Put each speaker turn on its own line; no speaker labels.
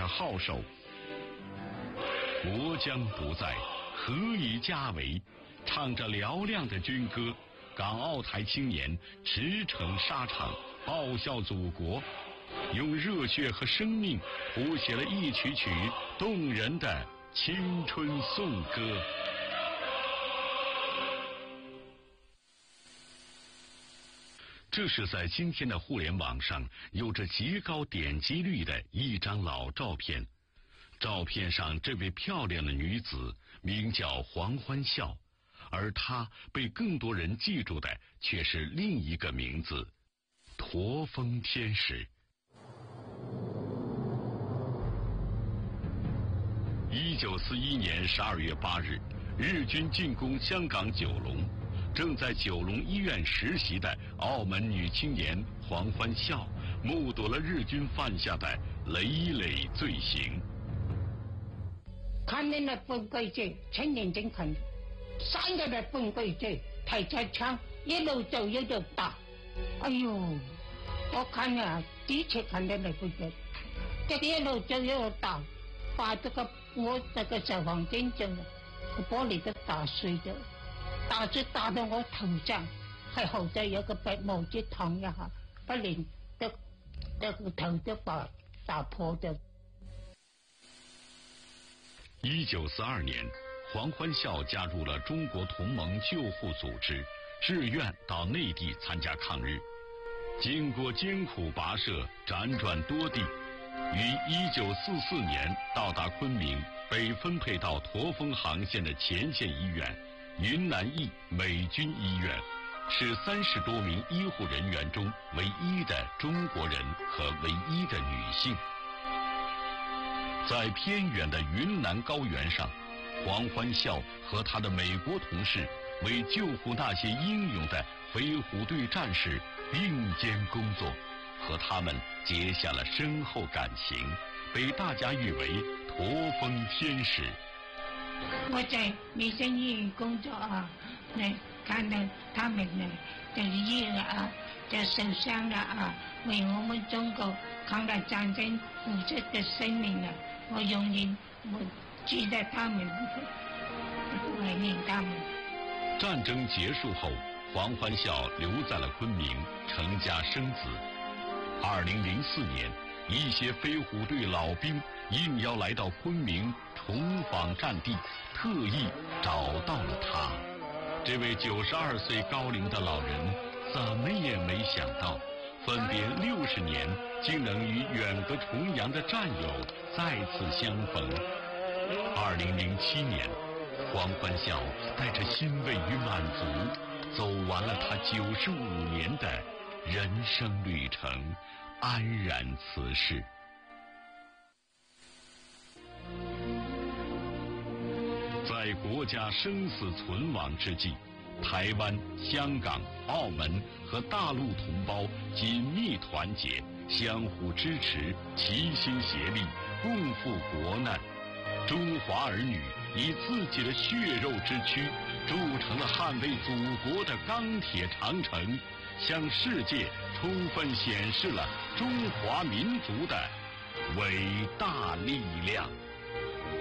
号手。国将不在，何以家为？唱着嘹亮的军歌，港澳台青年驰骋沙场，报效祖国，用热血和生命谱写了一曲曲动人的青春颂歌。这是在今天的互联网上有着极高点击率的一张老照片。照片上这位漂亮的女子名叫黄欢笑，而她被更多人记住的却是另一个名字——驼峰天使。1941年12月8日，日军进攻香港九龙。正在九龙医院实习的澳门女青年黄欢笑，目睹了日军犯下的累累罪行。
看见那半個月青年警群3個月半個月提着槍一路走一路打，哎呦！我看啊，的確看見那半個月，這個一路走一路打，把我這個消防隊長的玻璃都打碎咗，打到我頭上，係好在有個白毛子燙一下，不然個頭都打破咗。
1942年，黄欢笑加入了中国同盟救护组织，志愿到内地参加抗日。经过艰苦跋涉，辗转多地，于1944年到达昆明，被分配到驼峰航线的前线医院云南裔美军医院，是30多名医护人员中唯一的中国人和唯一的女性。在偏远的云南高原上，黄欢笑和他的美国同事为救护那些英勇的飞虎队战士并肩工作，和他们结下了深厚感情，被大家誉为驼峰天使。
我在民生医院工作啊，看到他们呢，在医院啊，在受伤了啊，为我们中国抗日战争付出的生命啊，我永远我记得他们，怀念他们。
战争结束后，黄欢笑留在了昆明，成家生子。2004年，一些飞虎队老兵应邀来到昆明重访战地，特意找到了他。这位92岁高龄的老人怎么也没想到，分别60年，竟能与远隔重洋的战友再次相逢。2007年，黄欢笑带着欣慰与满足，走完了他95年的人生旅程，安然辞世。在国家生死存亡之际，台湾、香港、澳门和大陆同胞紧密团结，相互支持，齐心协力，共赴国难。中华儿女以自己的血肉之躯铸成了捍卫祖国的钢铁长城，向世界充分显示了中华民族的伟大力量。